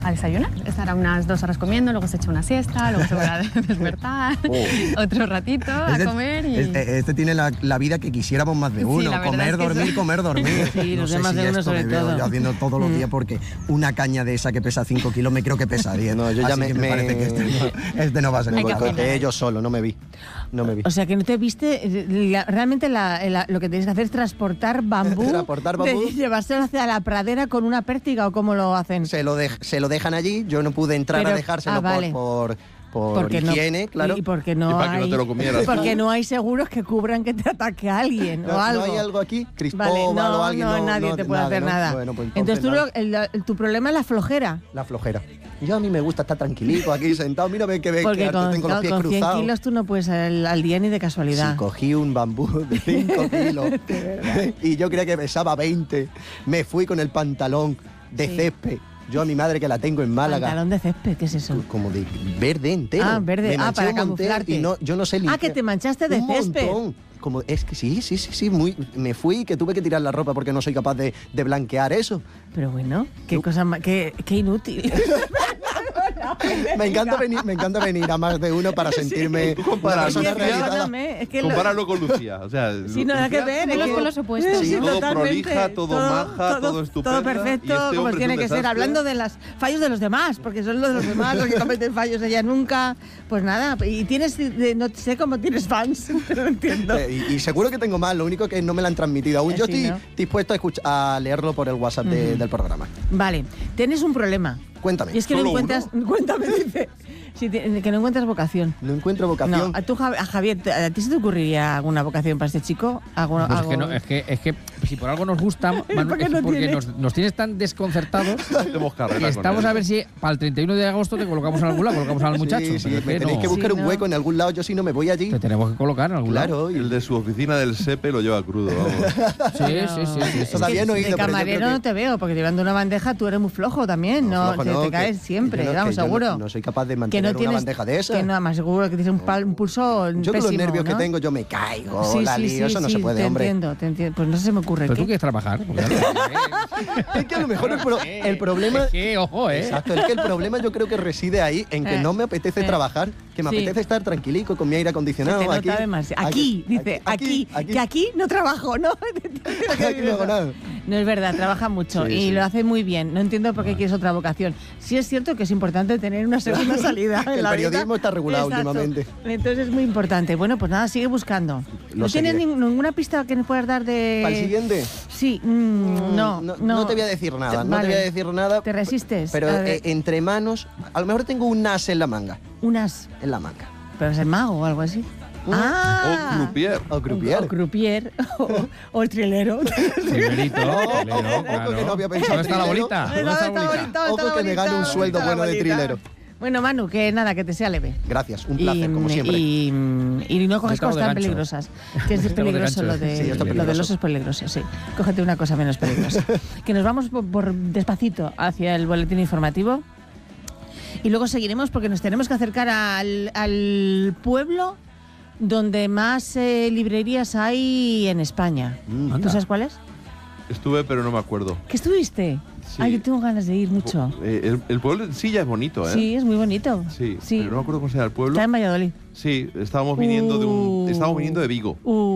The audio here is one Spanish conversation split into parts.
a desayunar. Estará unas 2 horas comiendo, luego se echa una siesta, luego se va a despertar, otro ratito a comer y... Este tiene la vida que quisiéramos más de uno, comer, dormir, comer, dormir. Sí, los demás de uno sobre todo. Yo haciendo todos los días porque una caña de esa que pesa 5 kilos me creo que pesa 10. No, yo ya me parece que este no va a ser. Boicoteé yo solo, no me vi. O sea, que no te viste, realmente lo que tienes que hacer es transportar bambú, llevárselo hacia la pradera con una pértiga, ¿o cómo lo hacen? Se lo dejan allí, yo no pude entrar a dejárselo por higiene, claro. Y porque no hay, no te lo comieras. Porque no hay seguros que cubran que te ataque a alguien o algo. ¿No hay algo aquí? ¿Cristóbal o alguien? Nadie te puede hacer nada. Bueno, pues entonces tu problema es la flojera. La flojera. Yo a mí me gusta estar tranquilico aquí sentado. Mírame que ves porque que tengo los pies cruzados. Con 100 kilos tú no puedes al día ni de casualidad. Sí, cogí un bambú de 5 kilos y yo creía que pesaba 20. Me fui con el pantalón de césped. Yo a mi madre, que la tengo en Málaga. ¿Pantalón de césped? ¿Qué es eso? Como de verde entero. Ah, verde. Para camuflarte. Y yo no sé limpiar. Que te manchaste de césped. Como, es que sí, me fui, que tuve que tirar la ropa porque no soy capaz de blanquear eso. Pero bueno, qué inútil. Me encanta venir a más de uno para sentirme una persona realizada. Compáralo con Lucía. O sea, sí, nada que ver, es con los opuestos. Sí, todo prolija, todo maja, todo estupendo. Todo perfecto, como tiene que ser. Hablando de los fallos de los demás, porque son los de los demás los que cometen fallos, ella nunca. Pues nada, y no sé cómo tienes fans, pero no entiendo. Y seguro que tengo más, lo único que no me lo han transmitido aún. Yo estoy dispuesto a leerlo por el WhatsApp del programa. Vale, tienes un problema. Cuéntame. Y es que no encuentras... Cuéntame, dice. Que no encuentras vocación. No encuentro vocación. No, a Javier, ¿a ti se te ocurriría alguna vocación para este chico? Es que si por algo nos gusta, Manu, es porque nos tienes tan desconcertados que estamos a ver si para el 31 de agosto te colocamos en algún lado, colocamos al muchacho. Me tenéis que buscar un hueco en algún lado, yo si no me voy allí. Te tenemos que colocar en algún lado. Claro. El de su oficina del SEPE lo lleva crudo, vamos. Sí. Todavía no he ido. De camarero no te veo, porque llevando una bandeja tú eres muy flojo también, te caes siempre, vamos, seguro. No soy capaz de mantener una bandeja de esa. Que no, más seguro que tienes un pulso yo pésimo, con los nervios ¿no? que tengo, yo me caigo, eso no se puede, hombre. Te entiendo. Pues no se me ocurre. Pero tú quieres trabajar. Es que a lo mejor el problema... Ojo, Exacto, es que el problema yo creo que reside ahí, en que no me apetece trabajar, que me apetece estar tranquilico con mi aire acondicionado. Aquí no trabajo, ¿no? Aquí no hago nada. No es verdad, trabaja mucho y lo hace muy bien. No entiendo por qué quieres otra vocación. Sí es cierto que es importante tener una segunda salida en el la periodismo vida. Está regulado. Exacto. Últimamente. Entonces es muy importante. Bueno, pues nada, sigue buscando. ¿No tienes ninguna pista que nos puedas dar de...? ¿Para el siguiente? Sí, no te voy a decir nada. No te voy a decir nada. ¿Te resistes? Pero entre manos, a lo mejor tengo un as en la manga. ¿Un as? En la manga. ¿Pero es el mago o algo así? O crupier. O el trilero. Trilerito. Ojo que no había pensado. ¿Dónde está la bolita? Ojo que me gane un sueldo bueno de trilero. Bueno, Manu, que nada, que te sea leve. Gracias, un placer, como siempre. Y no coges cosas tan peligrosas. Que es peligroso lo del oso, es peligroso, sí. Cógete una cosa menos peligrosa. Que nos vamos por despacito hacia el boletín informativo. Y luego seguiremos porque nos tenemos que acercar al pueblo donde más librerías hay en España. ¿Tú sabes cuál es? Estuve, pero no me acuerdo. ¿Qué estuviste? Sí. Ay, yo tengo ganas de ir mucho. El pueblo en sí ya es bonito, ¿eh? Sí, es muy bonito. Sí, pero no me acuerdo cómo se llama el pueblo. Está en Valladolid. Sí, estábamos viniendo de Vigo.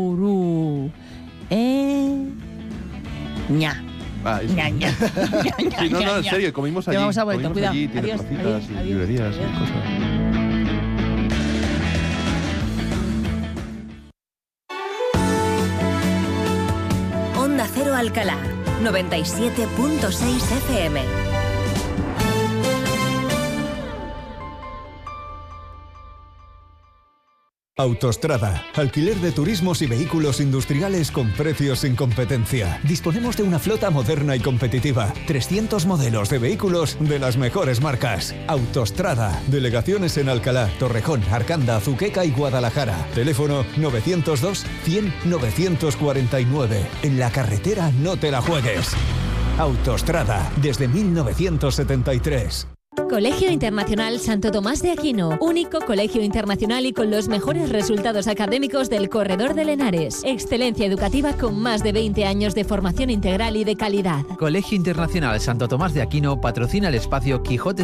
Ña. Ña. Sí, no, en serio, comimos allí. Vamos a vuelta, cuidado. Allí, tiene placitas y librerías y cosas. Onda Cero Alcalá, 97.6 FM. Autostrada, alquiler de turismos y vehículos industriales con precios sin competencia. Disponemos de una flota moderna y competitiva. 300 modelos de vehículos de las mejores marcas. Autostrada, delegaciones en Alcalá, Torrejón, Arcanda, Azuqueca y Guadalajara. Teléfono 902 100 949. En la carretera no te la juegues. Autostrada, desde 1973. Colegio Internacional Santo Tomás de Aquino, único colegio internacional y con los mejores resultados académicos del Corredor del Henares. Excelencia educativa con más de 20 años de formación integral y de calidad. Colegio Internacional Santo Tomás de Aquino patrocina el espacio Quijote